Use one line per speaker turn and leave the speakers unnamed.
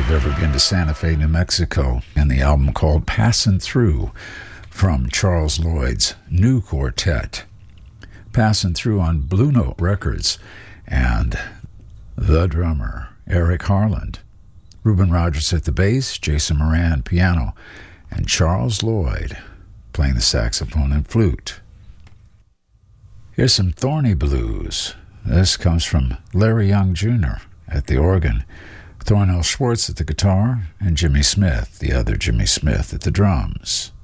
you've ever been to Santa Fe, New Mexico, and the album called Passin' Through from Charles Lloyd's new quartet. Passin' Through on Blue Note Records, and the drummer, Eric Harland. Reuben Rogers at the bass, Jason Moran piano, and Charles Lloyd playing the saxophone and flute. Here's some Thorny Blues. This comes from Larry Young Jr. at the organ, Thornhill Schwartz at the guitar, and Jimmy Smith, the other Jimmy Smith, at the drums.